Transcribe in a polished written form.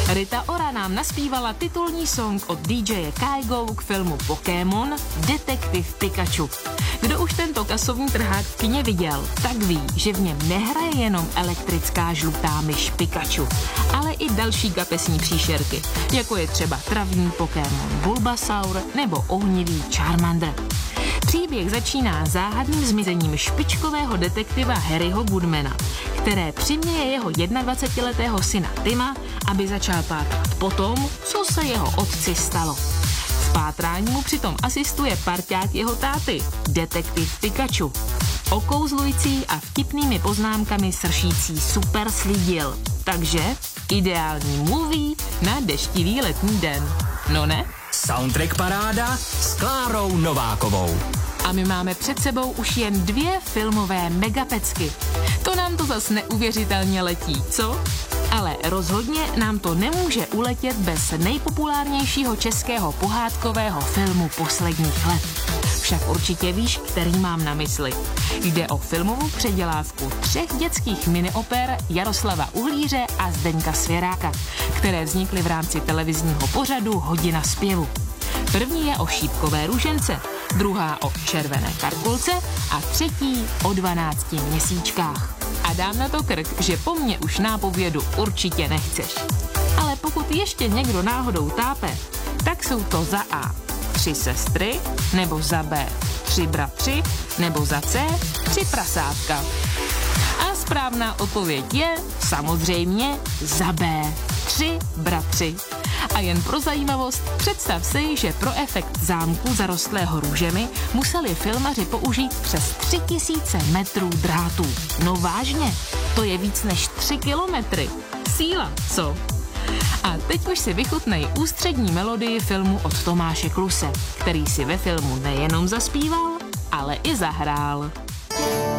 Rita Ora nám naspívala titulní song od DJ Kygo k filmu Pokémon Detektiv Pikachu. Kdo už tento kasovní trhák v kině viděl, tak ví, že v něm nehraje jenom elektrická žlutá myš Pikachu, ale i další kapesní příšerky, jako je třeba travní Pokémon Bulbasaur nebo ohnivý Charmander. Příběh začíná záhadným zmizením špičkového detektiva Harryho Goodmana, které přiměje jeho 21letého syna Tima, aby začal pátrat po tom, co se jeho otci stalo. V pátrání mu přitom asistuje parťák jeho táty, detektiv Pikachu. Okouzlující a vtipnými poznámkami sršící super slídil. Takže ideální movie na deštivý letní den. No ne? Soundtrack paráda s Klárou Novákovou. A my máme před sebou už jen 2 filmové megapecky. To nám to zas neuvěřitelně letí, co? Ale rozhodně nám to nemůže uletět bez nejpopulárnějšího českého pohádkového filmu posledních let. Však určitě víš, který mám na mysli. Jde o filmovou předělávku 3 dětských minioper Jaroslava Uhlíře a Zdeňka Svěráka, které vznikly v rámci televizního pořadu Hodina zpěvu. První je o šípkové růžence, druhá o červené karkulce a třetí o 12 měsíčkách. A dám na to krk, že po mně už nápovědu určitě nechceš. Ale pokud ještě někdo náhodou tápe, tak jsou to za A 3 sestry, nebo za B 3 bratři, nebo za C 3 prasátka. A správná odpověď je samozřejmě za B 3 bratři. A jen pro zajímavost, představ si, že pro efekt zámku zarostlého růžemi museli filmaři použít přes 3000 metrů drátů. No vážně, to je víc než 3 kilometry. Síla, co? A teď už si vychutnej ústřední melodii filmu od Tomáše Kluse, který si ve filmu nejenom zaspíval, ale i zahrál.